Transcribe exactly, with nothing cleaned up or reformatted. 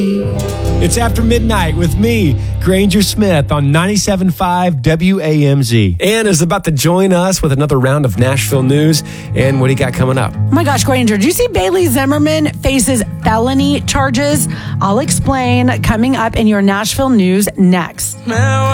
It's After Midnight with me, Granger Smith, on ninety-seven point five W A M Z. Ann is about to join us with another round of Nashville news. And what do you got coming up? Oh my gosh, Granger, did you see Bailey Zimmerman faces felony charges? I'll explain coming up in your Nashville news next.